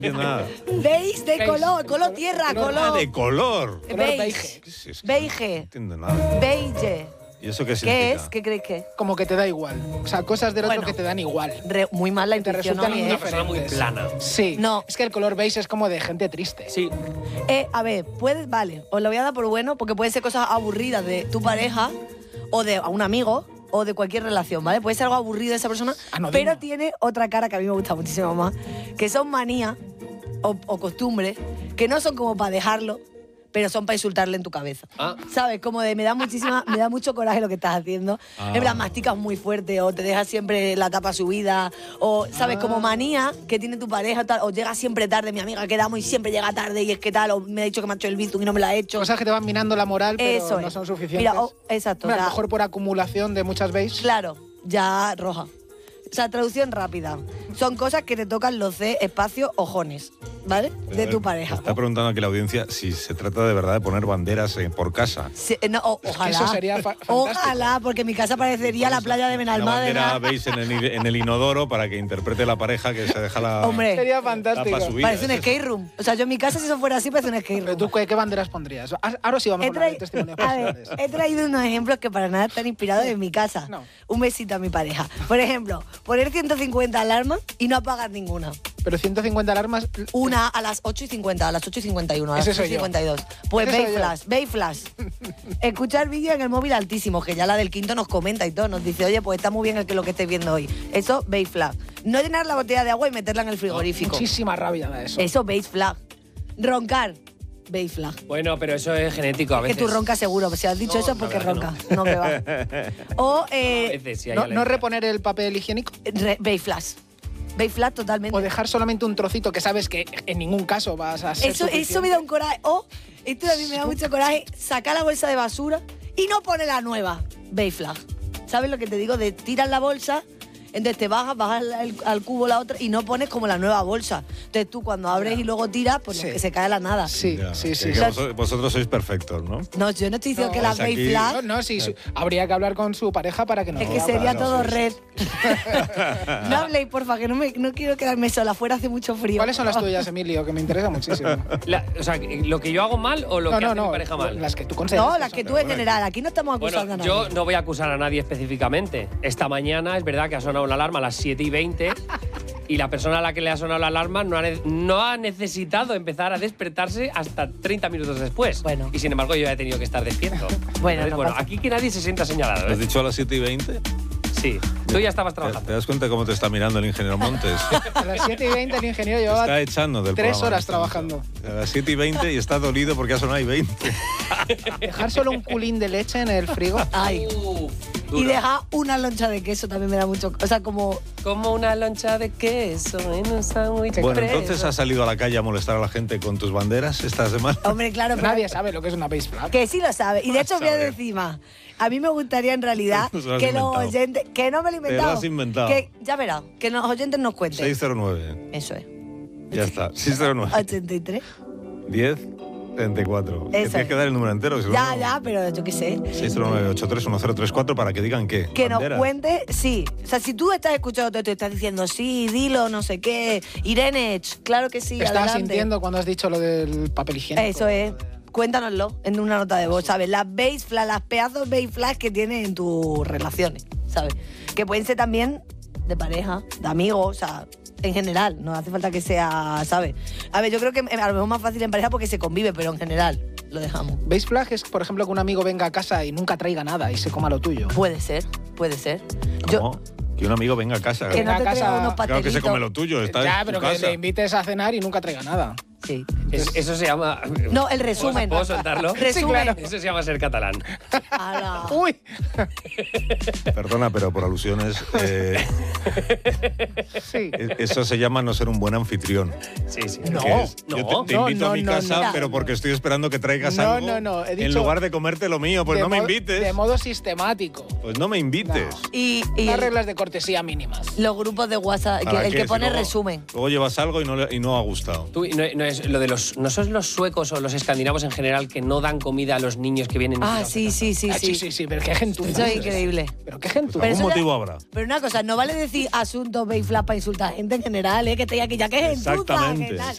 entiendo nada. Beige de color, color tierra, color. Ah, de color. Beige. ¿Qué es eso? Beige. No entiendo nada. Beige. ¿Y eso qué ¿Qué significa? es? ¿Qué crees que es? Como que te da igual. O sea, cosas del otro Bueno. que te dan igual. Muy mal la Te intuición, ¿no? resultan Miguel? Una persona muy indiferentes. plana. Sí. No. Es que el color beige es como de gente triste. Sí. A ver, vale, os lo voy a dar por bueno porque pueden ser cosas aburridas de tu pareja o de un amigo o de cualquier relación, ¿vale? Puede ser algo aburrido de esa persona, Anodino. pero tiene otra cara que a mí me gusta muchísimo más, que son manías o costumbres que no son como para dejarlo, pero son para insultarle en tu cabeza. Ah. ¿Sabes? Como de me da mucho coraje lo que estás haciendo. Ah. En plan, masticas muy fuerte o te dejas siempre la tapa subida o, ¿sabes? Como manía que tiene tu pareja tal, o llega siempre tarde, mi amiga quedamos y siempre llega tarde y es que tal, o me ha dicho que me ha hecho el bizum y no me lo ha hecho. Cosas que te van minando la moral, pero Eso no es. son suficientes. Mira, exacto. Hombre, a o lo sea, mejor por acumulación de muchas beige. claro, ya roja. O sea, traducción rápida. Son cosas que te tocan los C, espacio, ojones, ¿vale? De tu pareja. Está preguntando aquí la audiencia si se trata de verdad de poner banderas por casa. Sí, no, ojalá. eso sería fantástico. Ojalá, porque mi casa parecería la playa de Una Benalmádena. bandera veis en el inodoro para que interprete la pareja que se deja la Hombre, Sería fantástico. tapa subida. parece un Es eso. skate room. O sea, yo en mi casa, si eso fuera así, parece un skate Pero room. tú, ¿qué banderas pondrías? Ahora sí vamos a hablar de testimonios a ver, personales. he traído unos ejemplos que para nada están inspirados en mi casa. No. Un besito a mi pareja. Por ejemplo, poner 150 alarmas y no apagar ninguna. Pero 150 alarmas... Una a las 8:50, a las 8:51, a las Ese soy yo. 8:52. Pues Ese soy yo. Bay Flash. Escuchar vídeo en el móvil altísimo, que ya la del quinto nos comenta y todo, nos dice, oye, pues está muy bien lo que estáis viendo hoy. Eso, Bay Flash. No llenar la botella de agua y meterla en el frigorífico. Muchísima rabia da eso. Eso, Bay Flash. Roncar, Bay Flash. Bueno, pero eso es genético a Que veces. tú roncas seguro, si has dicho No, eso la porque verdad que roncas. No, que va. O A veces sí hay No alergia. reponer el papel higiénico Bay Flash. Bay Flash totalmente. o dejar solamente un trocito que sabes que en ningún caso vas a ser Eso me da un coraje. O, esto a mí me da mucho coraje, sacar la bolsa de basura y no poner la nueva. Bay Flag. ¿Sabes lo que te digo? De tiras la bolsa, entonces te bajas al cubo la otra y no pones como la nueva bolsa. Entonces tú cuando abres y luego tiras, pues Sí. que se cae a la nada. Sí, Ya, sí, sí. que vosotros sois perfectos, ¿no? No, yo no estoy diciendo No, que la es Bay aquí- Flag No, sí, habría que hablar con su pareja para que nos es que lo haga. sería no, todo sí, red. No habléis, porfa, que no quiero quedarme sola. Afuera hace mucho frío. ¿Cuáles son las tuyas, Emilio? Que me interesa muchísimo. O sea, ¿lo que yo hago mal o lo que hace mi pareja mal? Las que tú consideras. No, las que tú en general. Aquí no estamos acusando Bueno, a yo nadie. no voy a acusar a nadie específicamente. Esta mañana es verdad que ha sonado una alarma a las 7:20 y la persona a la que le ha sonado la alarma no ha necesitado empezar a despertarse hasta 30 minutos después. Bueno. Y sin embargo yo ya he tenido que estar despierto. Bueno, Entonces, no pasa. aquí que nadie se sienta señalado. ¿Has ¿eh? dicho a las 7:20? Sí, tú ya estabas ¿Te trabajando. das cuenta cómo te está mirando el ingeniero Montes? A las 7:20 el ingeniero Te llevaba está echando del 3 programa horas en este momento. trabajando. A las 7:20 y está dolido porque ha sonado y 20. Dejar solo un culín de leche en el frigo. Ay. Y Duro. deja una loncha de queso también me da mucho. O sea, como. Como una loncha de queso en un sándwich Bueno, expreso. entonces has salido a la calle a molestar a la gente con tus banderas esta semana. Hombre, claro, pero. Nadie sabe lo que es una base flag. Que sí lo sabe. Y de hecho, voy a Sabe. decir más. A mí me gustaría en realidad Se lo has que los inventado. oyentes. Que no me lo he Te lo inventado. has inventado. Que, ya verás, que los oyentes nos cuenten. 609. Eso es. Ya está. 609. 83. 10 34. Que Eso tienes es. que dar el número entero. si no, Ya, no. ya, pero yo qué sé. 609-831034 para que digan qué. Que nos Banderas. cuente, sí. O sea, si tú estás escuchando todo esto y estás diciendo, sí, dilo, no sé qué. Irene, claro que sí, Te estabas adelante. sintiendo cuando has dicho lo del papel higiénico. Eso es. Cuéntanoslo en una nota de voz, ¿sabes? Las base flags, las pedazos base flags que tienes en tus relaciones, ¿sabes? Que pueden ser también de pareja, de amigos, o sea, en general. No hace falta que sea, ¿sabes? A ver, yo creo que a lo mejor es más fácil en pareja porque se convive, pero en general lo dejamos. Base flag es, por ejemplo, que un amigo venga a casa y nunca traiga nada y se coma lo tuyo. Puede ser, puede ser. ¿Cómo? Que un amigo venga a casa. Que no Venga te a casa- traiga unos Claro que pastelitos. se come lo tuyo. Está Ya, en pero tu que casa. le invites a cenar y nunca traiga nada. Sí. Eso se llama... No, el resumen. ¿Puedo soltarlo? Resumen. claro. Eso se llama ser catalán. Ala. ¡Uy! Perdona, pero por alusiones, Sí. eso se llama no ser un buen anfitrión. Sí, sí. No. Que es, yo te No, invito no, a mi no, casa, no. pero porque estoy esperando que traigas No, algo. no, he En dicho lugar de comerte lo mío, pues de no me modo- invites. De modo sistemático. Pues no me invites. No. Y Unas reglas de cortesía mínimas. los grupos de WhatsApp, ¿Para el qué? que Si pone luego- resumen. Luego llevas algo y no ha gustado. Tú, no es lo de los, no son los suecos o los escandinavos en general que no dan comida a los niños que vienen. Ah, sí, sí, sí, Ah, sí. sí, pero qué gentuza. Eso es increíble. Pero qué gentuza. Pero Algún eso ya- motivo habrá. Pero una cosa, no vale decir asuntos Bay Flash para insultar a gente en general, que te diga que ya que es gentuza, Exactamente. que tal.